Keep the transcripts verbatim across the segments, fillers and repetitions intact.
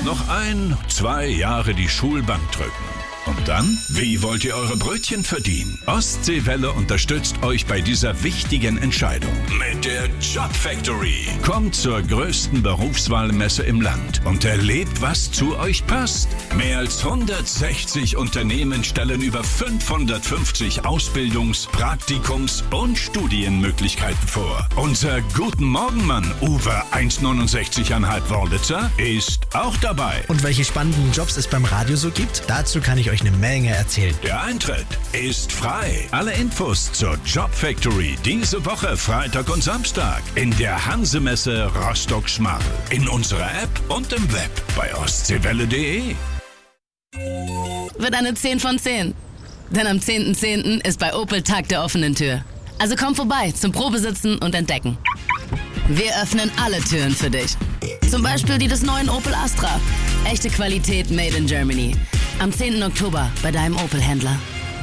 Noch ein, zwei Jahre die Schulbank drücken. Und dann? Wie wollt ihr eure Brötchen verdienen? Ostseewelle unterstützt euch bei dieser wichtigen Entscheidung. Mit der Job Factory. Kommt zur größten Berufswahlmesse im Land und erlebt, was zu euch passt. Mehr als hundertsechzig Unternehmen stellen über fünfhundertfünfzig Ausbildungs-, Praktikums- und Studienmöglichkeiten vor. Unser Guten Morgenmann Uwe eins Komma neunundsechzig Komma fünf Wörlitzer ist auch dabei. Und welche spannenden Jobs es beim Radio so gibt, dazu kann ich euch eine Menge erzählen. Der Eintritt ist frei. Alle Infos zur Job Factory diese Woche Freitag und Samstag in der Hansemesse Rostock-Schmarl, in unserer App und im Web bei ostseewelle punkt de. Wird eine zehn von zehn. Denn am zehnten zehnten ist bei Opel Tag der offenen Tür. Also komm vorbei zum Probesitzen und Entdecken. Wir öffnen alle Türen für dich. Zum Beispiel die des neuen Opel Astra. Echte Qualität made in Germany. Am zehnten Oktober bei deinem Opel-Händler.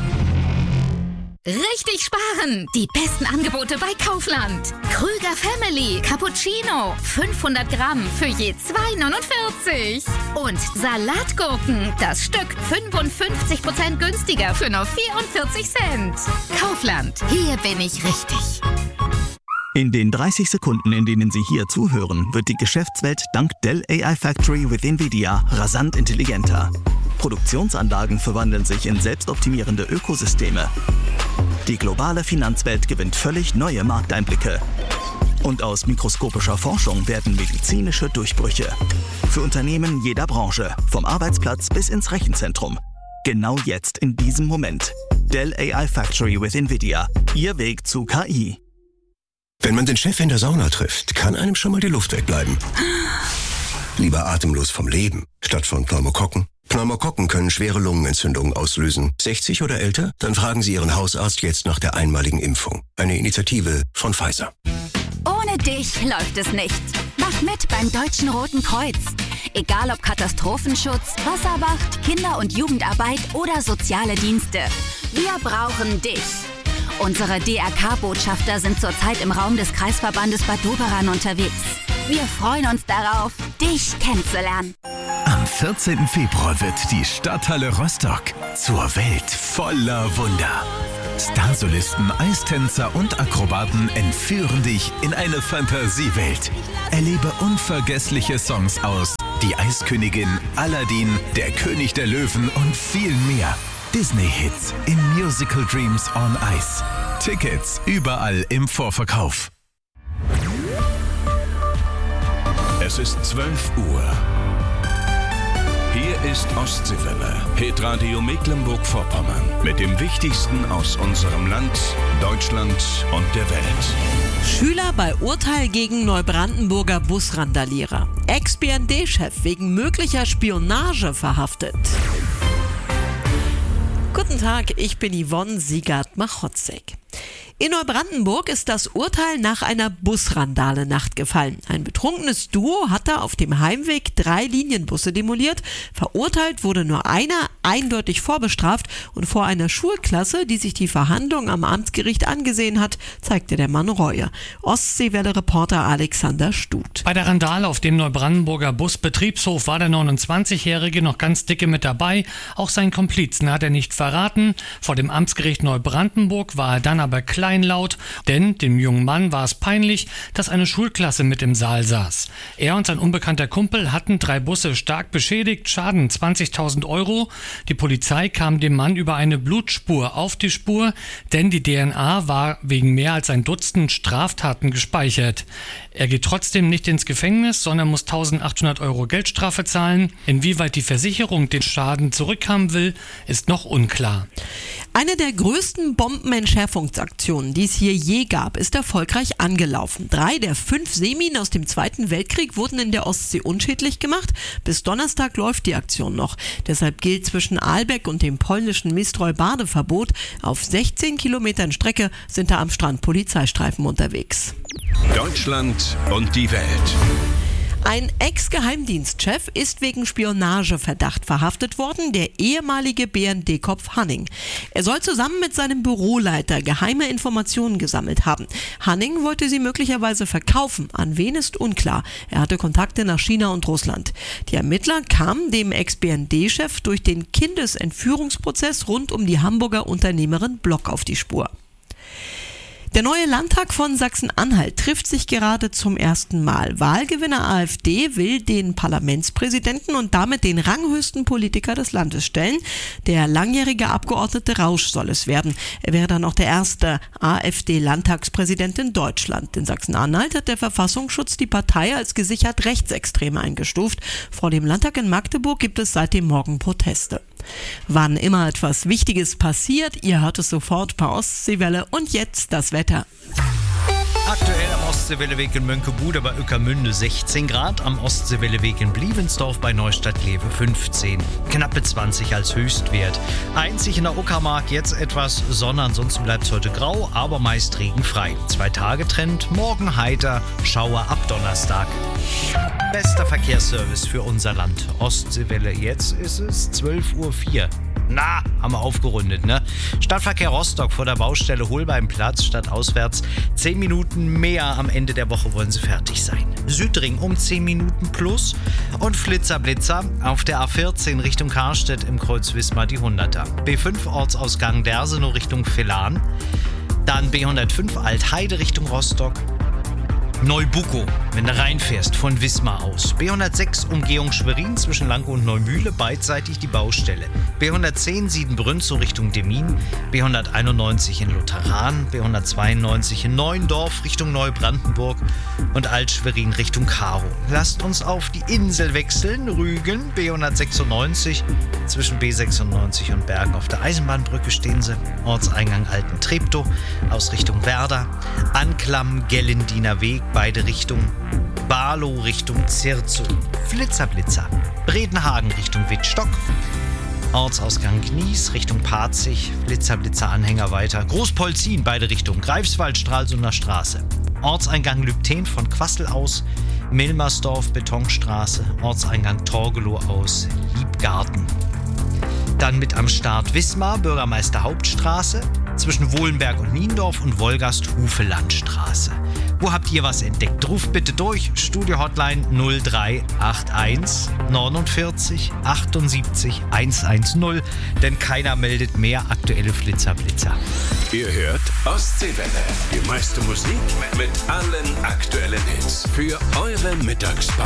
Richtig sparen! Die besten Angebote bei Kaufland. Krüger Family Cappuccino. fünfhundert Gramm für je zwei neunundvierzig. Und Salatgurken. Das Stück fünfundfünfzig Prozent günstiger für nur vierundvierzig Cent. Kaufland. Hier bin ich richtig. In den dreißig Sekunden, in denen Sie hier zuhören, wird die Geschäftswelt dank Dell A I Factory with NVIDIA rasant intelligenter. Produktionsanlagen verwandeln sich in selbstoptimierende Ökosysteme. Die globale Finanzwelt gewinnt völlig neue Markteinblicke. Und aus mikroskopischer Forschung werden medizinische Durchbrüche. Für Unternehmen jeder Branche, vom Arbeitsplatz bis ins Rechenzentrum. Genau jetzt, in diesem Moment. Dell A I Factory with NVIDIA. Ihr Weg zu K I. Wenn man den Chef in der Sauna trifft, kann einem schon mal die Luft wegbleiben. Lieber atemlos vom Leben, statt von Pneumokokken. Pneumokokken können schwere Lungenentzündungen auslösen. sechzig oder älter? Dann fragen Sie Ihren Hausarzt jetzt nach der einmaligen Impfung. Eine Initiative von Pfizer. Ohne dich läuft es nicht. Mach mit beim Deutschen Roten Kreuz. Egal ob Katastrophenschutz, Wasserwacht, Kinder- und Jugendarbeit oder soziale Dienste. Wir brauchen dich. Unsere D R K-Botschafter sind zurzeit im Raum des Kreisverbandes Bad Doberan unterwegs. Wir freuen uns darauf, dich kennenzulernen. Am vierzehnten Februar wird die Stadthalle Rostock zur Welt voller Wunder. Starsolisten, Eistänzer und Akrobaten entführen dich in eine Fantasiewelt. Erlebe unvergessliche Songs aus Die Eiskönigin, Aladdin, Der König der Löwen und viel mehr. Disney-Hits in Musical Dreams on Ice. Tickets überall im Vorverkauf. Es ist zwölf Uhr. Hier ist Ostseewelle, Hitradio Mecklenburg-Vorpommern, mit dem Wichtigsten aus unserem Land, Deutschland und der Welt. Schüler bei Urteil gegen Neubrandenburger Busrandalierer. Ex-B N D-Chef wegen möglicher Spionage verhaftet. Guten Tag, ich bin Yvonne Siegert-Machotzek. In Neubrandenburg ist das Urteil nach einer Busrandale-Nacht gefallen. Ein betrunkenes Duo hatte auf dem Heimweg drei Linienbusse demoliert. Verurteilt wurde nur einer, eindeutig vorbestraft. Und vor einer Schulklasse, die sich die Verhandlung am Amtsgericht angesehen hat, zeigte der Mann Reue. Ostseewelle-Reporter Alexander Stut. Bei der Randale auf dem Neubrandenburger Busbetriebshof war der neunundzwanzigjährige noch ganz dicke mit dabei. Auch seinen Komplizen hat er nicht verraten. Vor dem Amtsgericht Neubrandenburg war er dann aber klar kleinlaut, denn dem jungen Mann war es peinlich, dass eine Schulklasse mit im Saal saß. Er und sein unbekannter Kumpel hatten drei Busse stark beschädigt, Schaden zwanzigtausend Euro. Die Polizei kam dem Mann über eine Blutspur auf die Spur, denn die D N A war wegen mehr als ein Dutzend Straftaten gespeichert. Er geht trotzdem nicht ins Gefängnis, sondern muss eintausendachthundert Euro Geldstrafe zahlen. Inwieweit die Versicherung den Schaden zurückhaben will, ist noch unklar. Eine der größten Bombenentschärfungsaktionen, die es hier je gab, ist erfolgreich angelaufen. Drei der fünf Seeminen aus dem Zweiten Weltkrieg wurden in der Ostsee unschädlich gemacht. Bis Donnerstag läuft die Aktion noch. Deshalb gilt zwischen Aalbeck und dem polnischen Mistroj Badeverbot. Auf sechzehn Kilometern Strecke sind da am Strand Polizeistreifen unterwegs. Deutschland und die Welt. Ein Ex-Geheimdienstchef ist wegen Spionageverdacht verhaftet worden, der ehemalige B N D-Kopf Hanning. Er soll zusammen mit seinem Büroleiter geheime Informationen gesammelt haben. Hanning wollte sie möglicherweise verkaufen. An wen ist unklar. Er hatte Kontakte nach China und Russland. Die Ermittler kamen dem Ex-B N D-Chef durch den Kindesentführungsprozess rund um die Hamburger Unternehmerin Block auf die Spur. Der neue Landtag von Sachsen-Anhalt trifft sich gerade zum ersten Mal. Wahlgewinner AfD will den Parlamentspräsidenten und damit den ranghöchsten Politiker des Landes stellen. Der langjährige Abgeordnete Rausch soll es werden. Er wäre dann auch der erste AfD-Landtagspräsident in Deutschland. In Sachsen-Anhalt hat der Verfassungsschutz die Partei als gesichert rechtsextrem eingestuft. Vor dem Landtag in Magdeburg gibt es seit dem Morgen Proteste. Wann immer etwas Wichtiges passiert, ihr hört es sofort per Ostseewelle. Und jetzt das Wetter. Aktuell am Ostseewelleweg in Mönckebude bei Ueckermünde sechzehn Grad, am Ostseewelleweg in Blievensdorf bei Neustadt-Glewe fünfzehn. Knappe zwanzig als Höchstwert. Einzig in der Uckermark jetzt etwas Sonne, ansonsten bleibt es heute grau, aber meist regenfrei. Zwei-Tage-Trend, morgen heiter, Schauer ab Donnerstag. Bester Verkehrsservice für unser Land. Ostseewelle, jetzt ist es zwölf Uhr vier. Na, haben wir aufgerundet, ne? Stadtverkehr Rostock vor der Baustelle Holbeinplatz statt auswärts. zehn Minuten mehr am Ende der Woche wollen sie fertig sein. Südring um zehn Minuten plus. Und Flitzer Blitzer auf der A vierzehn Richtung Karstedt im Kreuz Wismar die hunderter. B fünf Ortsausgang Dersenow Richtung Villan. Dann B hundertfünf Altheide Richtung Rostock. Neubuckow, wenn du reinfährst von Wismar aus. B hundertsechs Umgehung Schwerin zwischen Lanke und Neumühle, beidseitig die Baustelle. B hundertzehn Siedenbrünn so Richtung Demmin. B hunderteinundneunzig in Lutheran. B hundertzweiundneunzig in Neuendorf Richtung Neubrandenburg. Und Alt-Schwerin Richtung Karow. Lasst uns auf die Insel wechseln. Rügen, B hundertsechsundneunzig. Zwischen B sechsundneunzig und Bergen auf der Eisenbahnbrücke stehen sie. Ortseingang Alten-Treptow aus Richtung Werder. Anklam, Gellendiner Weg, beide Richtungen. Barlow Richtung Zirzow. Flitzerblitzer. Bredenhagen Richtung Wittstock. Ortsausgang Gnies Richtung Parzig. Flitzerblitzer Anhänger weiter. Großpolzin, beide Richtungen. Greifswald, Stralsunder Straße. Ortseingang Lübten von Quassel aus. Milmersdorf, Betonstraße. Ortseingang Torgelow aus Liebgarten. Dann mit am Start Wismar, Bürgermeister Hauptstraße. Zwischen Wohlenberg und Niendorf und Wolgast-Hufelandstraße. Wo habt ihr was entdeckt? Ruft bitte durch. Studio-Hotline null drei acht eins neunundvierzig achtundsiebzig hundertzehn, denn keiner meldet mehr aktuelle Flitzerblitzer. Ihr hört Ostseewelle, die meiste Musik mit allen aktuellen Hits für eure Mittagspause.